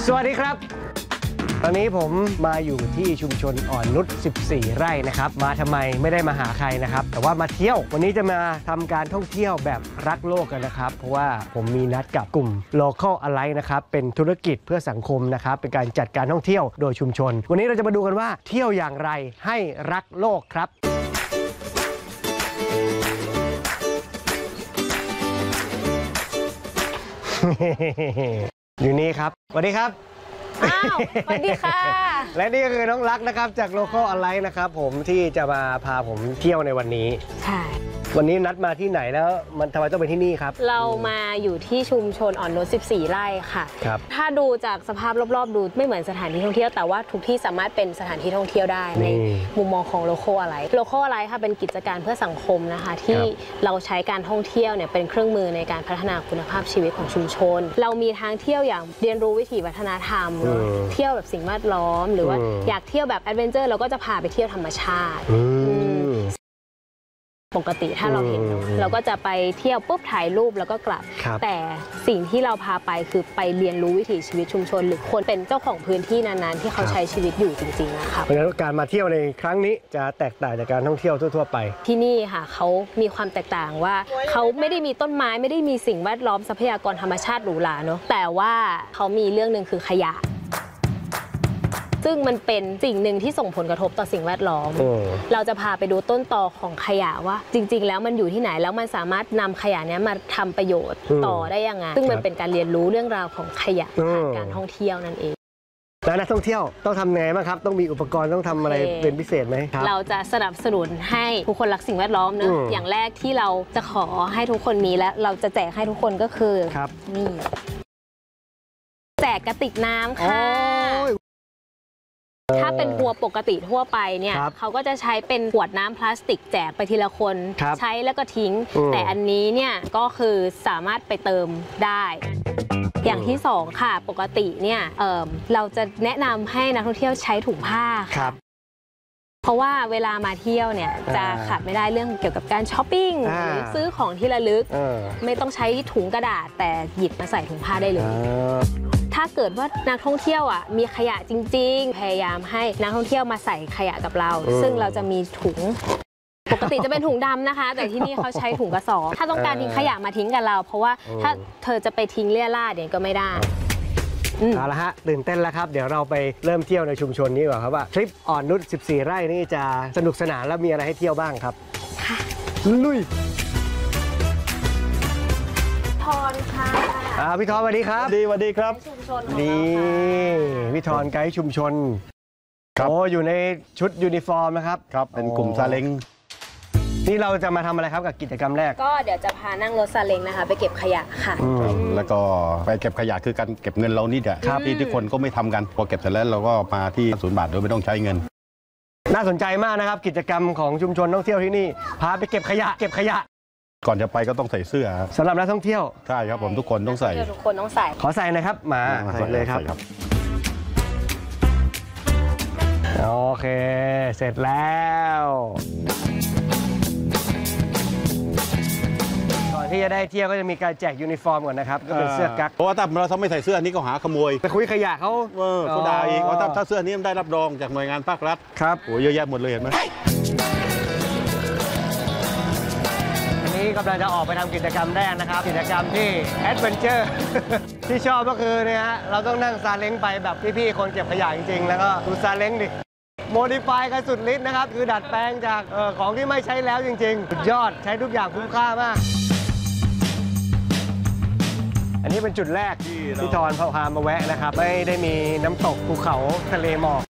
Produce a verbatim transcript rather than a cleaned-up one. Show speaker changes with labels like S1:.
S1: สวัสดีครับตอนนี้ผมมาอยู่ที่ชุมชนอ่อนนุชสิบสี่ไร่นะครับมาทำไมไม่ได้มาหาใครนะครับแต่ว่ามาเที่ยววันนี้จะมาทำการท่องเที่ยวแบบรักโลกกันนะครับเพราะว่าผมมีนัดกับกลุ่ม Local Alliance นะครับเป็นธุรกิจเพื่อสังคมนะครับเป็นการจัดการท่องเที่ยวโดยชุมชนวันนี้เราจะมาดูกันว่าเที่ยวอย่างไรให้รักโลกครับอยู่นี่ครับสวัสดีครับ
S2: อ้าวสวัสดีค่ะ
S1: และนี่ก็คือน้องรักนะครับจาก Local Alliance นะครับผมที่จะมาพาผมเที่ยวในวันนี้
S2: ใช่
S1: วันนี้นัดมาที่ไหนแล้วมันทำไมต้องไปที่นี่ครับ
S2: เรามาอยู่ที่ชุมชนอ่อนนุชสิบสี่ไร่ค่ะครับถ้าดูจากสภาพรอบๆดูไม่เหมือนสถานที่ท่องเที่ยวแต่ว่าทุกที่สามารถเป็นสถานที่ท่องเที่ยวได้ในมุมมองของ Local Alliance Local Alliance ค่ะเป็นกิจการเพื่อสังคมนะคะที่เราใช้การท่องเที่ยวเนี่ยเป็นเครื่องมือในการพัฒนาคุณภาพชีวิตของชุมชนเรามีทางเที่ยวอย่างเรียนรู้วิถีวัฒนธรรมเที่ยวแบบสิ่งแวดล้อมหรือว่าอยากเที่ยวแบบแอดเวนเจอร์เราก็จะพาไปเที่ยวธรรมชาติปกติถ้าเราเห็นเราก็จะไปเที่ยวปุ๊บถ่ายรูปแล้วก็กลับแต่สิ่งที่เราพาไปคือไปเรียนรู้วิถีชีวิตชุมชนหรือคนเป็นเจ้าของพื้นที่นั้นๆที่เขาใช้ชีวิตอยู่จริงๆนะคะ
S1: เพราะฉะนั้นการมาเที่ยวในครั้งนี้จะแตกต่างจากการท่องเที่ยวทั่วๆไป
S2: ที่นี่ค่ะเขามีความแตกต่างว่าเขาไม่ได้มีต้นไม้ไม่ได้มีสิ่งแวดล้อมทรัพยากรธรรมชาติหรูหราเนาะแต่ว่าเขามีเรื่องหนึ่งคือขยะซึ่งมันเป็นสิ่งหนึ่งที่ส่งผลกระทบต่อสิ่งแวดล้อมเราจะพาไปดูต้นตอของขยะว่าจริงๆแล้วมันอยู่ที่ไหนแล้วมันสามารถนำขยะนี้มาทำประโยชน์ต่อได้ยังไงซึ่งมันเป็นการเรียนรู้เรื่องราวของขยะผ่านการท่องเที่ยวนั่นเอง
S1: แล้วนักท่องเที่ยวต้องทำไงบ้างครับต้องมีอุปกรณ์ต้องทำอะไรเป็นพิเศษไหมครับ
S2: เราจะสนับสนุนให้ทุกคนรักสิ่งแวดล้อมนะอย่างแรกที่เราจะขอให้ทุกคนมีและเราจะแจกให้ทุกคนก็คือนี่แจกกระติกน้ำค่ะถ้าเป็นครัวปกติทั่วไปเนี่ยเขาก็จะใช้เป็นขวดน้ำพลาสติกแจกไปทีละคนใช้แล้วก็ทิ้งแต่อันนี้เนี่ยก็คือสามารถไปเติมได้อย่างที่สองค่ะปกติเนี่ย เ, เราจะแนะนำให้นักท่องเที่ยวใช้ถุงผ้าค่ะเพราะว่าเวลามาเที่ยวเนี่ยจะขาดไม่ได้เรื่องเกี่ยวกับการช้อปปิ้งหรือซื้อของที่ระลึกไม่ต้องใช้ถุงกระดาษแต่หยิบมาใส่ถุงผ้าได้เลยถ้าเกิดว่านักท่องเที่ยวอ่ะมีขยะจริงๆพยายามให้นักท่องเที่ยวมาใส่ขยะกับเราซึ่งเราจะมีถุงปกติจะเป็นถุงดำนะคะแต่ที่นี่เขาใช้ถุงกระสอบถ้าต้องการทิ้งขยะมาทิ้งกับเราเพราะว่าถ้าเธอจะไปทิ้งเลี่ยราดเนี่ยก็ไม่ได้
S1: เอาละฮะตื่นเต้นแล้วครับเดี๋ยวเราไปเริ่มเที่ยวในชุมชนนี้ก่อนครับว่าทริปอ่อนนุชสิบสี่ไร่นี่จะสนุกสนานแล้วมีอะไรให้เที่ยวบ้างครับค่ะลุย
S2: ทอนค่ะ
S1: พี่ทอนสวัสดีครับ
S3: ดีสวัสดีครับ
S1: นี่พี่ทอนไกด์ชุมชนโอ้อยู่ในชุดยูนิฟอร์มนะครับ
S3: ครับเป็นกลุ่มซาเล้ง
S1: นี่เราจะมาทำอะไรครับกับกิจกรรมแรก
S2: ก็เดี๋ยวจะพานั่งรถซาเล้งนะคะไปเก็บขยะค่ะ
S3: แล้วก็ไปเก็บขยะคือการเก็บเงินเรานี่แหละที่ทุกคนก็ไม่ทำกันพอเก็บเสร็จแล้วเราก็มาที่ศูนย์บาทโดยไม่ต้องใช้เงิน
S1: น่าสนใจมากนะครับกิจกรรมของชุมชนท่องเที่ยวที่นี่พาไปเก็บขยะเก็บขยะ
S3: ก่อนจะไปก็ต้องใส่เสื้อ
S1: สำหรับนักท่องเที่ยว
S3: ใช่ครับผมทุกคนต้องใส่
S2: ทุกคนต้องใส่
S1: ขอใส่นะครับมาใส่เลยครับโอเคเสร็จแล้วก่อนที่จะได้เที่ยวก็จะมีการแจกยูนิฟอร์มก่อนนะครับก็เป็นเสื้อกั๊ก
S3: เพราะว่าถ้าเราไม่ใส่เสื้อนี้ก็หาขโมย
S1: ไปคุยขยะเขา
S3: เออเขาด่าอีกว่าถ้าเสื้อนี้มันได้รับรองจากหน่วยงานภาครัฐ
S1: ครับ
S3: โอ้เยอะแยะหมดเลยเห็นไหม
S1: นี่กำลังจะออกไปทำกิจกรรมแรกนะครับกิจกรรมที่แอดเวนเจอร์ที่ชอบก็คือเนี่ยฮะเราต้องนั่งซาเล้งไปแบบพี่ๆคนเก็บขยะจริงๆแล้วก็ดูซาเล้งดิโมดิฟายกันสุดฤทธิ์นะครับคือดัดแปลงจากออของที่ไม่ใช้แล้วจริงๆสุดยอดใช้ทุกอย่างคุ้มค่ามากอันนี้เป็นจุดแรกที่ทอนพามาแวะนะครับไม่ได้มีน้ำตกภูเขาทะเลหมอก